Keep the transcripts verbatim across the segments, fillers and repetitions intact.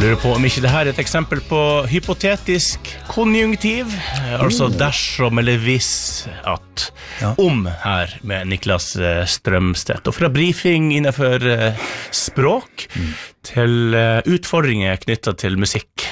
lurer på om ikke det her er et eksempel på hypotetisk konjunktiv, altså dersom eller hvis at Ja. om her med Niklas eh, Strømstedt. Og fra briefing innenfor eh, språk til eh, utfordringer knyttet til musikk.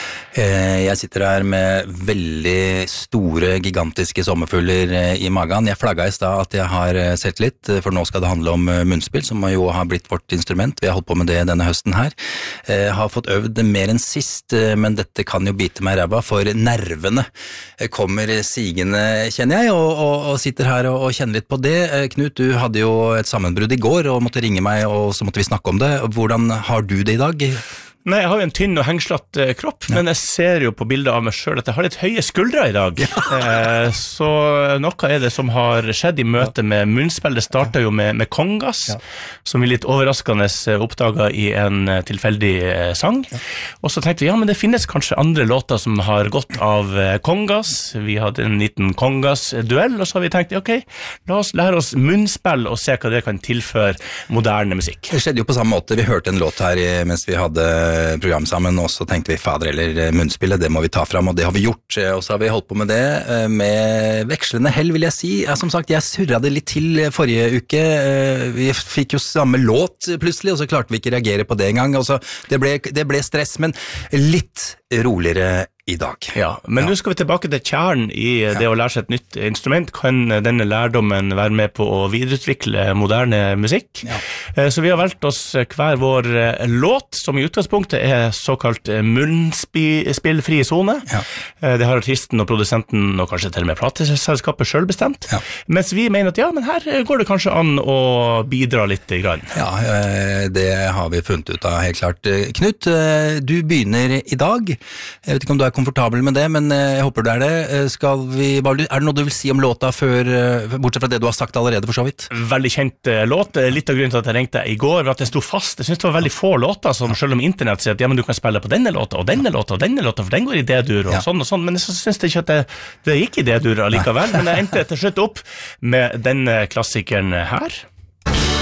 Eh, Jeg sitter her med veldig store, gigantiske sommerfugler eh, i magen. Jeg flagget i sted at jeg har eh, selvtillit, eh, for nå skal det handle om eh, munnspill, som jo har blitt vårt instrument. Vi har holdt på med det denne høsten her. Eh, Har fått øvd mer enn sist, eh, men dette kan jo bite meg i ræva, for nervene eh, kommer sigende, kjenner jeg, og, og, og sitter her og, og kjenner litt på det. Eh, Knut, du hadde jo et sammenbrudd i går, og måtte ringe meg, og så måtte vi snakke om det. Hvordan har du det i dag? Nei, jeg har jo en tynn og hengslatt eh, kropp, ja. Men jeg ser jo på bildet av meg selv at jeg har litt høye skuldre i dag. Ja. Eh, så noe er det som har skjedd i møte med munnspill. Det startet jo med, med kongas, ja. Som vi litt overraskende oppdaget i en tilfeldig eh, sang. Ja. Og så tenkte vi, ja, men det finnes kanskje andre låter som har gått av eh, kongas. Vi hadde en liten kongas-duell, og så har vi tenkt, ok, la oss lære oss munnspill og se hva det kan tilføre moderne musikk. Det skjedde jo på samme måte. Vi hørte en låt her i, mens vi hadde program sammen, og så tenkte vi fader eller munnspillet, det må vi ta fram, og det har vi gjort, og så har vi holdt på med det med vekslende hell, vil jeg si. Ja, som sagt, jeg surret det litt til forrige uke, vi fikk jo samme låt plutselig, og så klarte vi ikke reagere på det en gang, og så det ble, det ble stress, men litt roligere i dag. Ja, men nå skal vi tilbake til kjernen i det å lære seg et nytt instrument. Kan denne lærdommen være med på å videreutvikle moderne musikk? Ja. Så vi har valgt oss hver vår låt, som i utgangspunktet er såkalt munnspillfri zone. Ja. Det har artisten og produsenten, og kanskje til og med plateselskapet selv bestemt. Ja. Mens vi mener at ja, men her går det kanskje an å bidra litt grann. Ja, det har vi funnet ut av helt klart. Knut, du begynner i dag. Jeg vet ikke om du er komfortabel med det, men jeg håper du er det. Skal vi, er det noe du vil si om låta før, bortsett fra det du har sagt allerede for så vidt? Veldig kjent låt. Litt av grunnen til at jeg ringte i går var at jeg sto fast. Jeg synes det var veldig få låter som selv om internett sier at ja, men du kan spille på denne låta, og denne låta, og denne låta, for den går i D-dur, og ja. Sånn og sånn, men jeg synes ikke at det, det gikk i D-dur allikevel, men jeg endte til slutt opp med denne klassikeren her.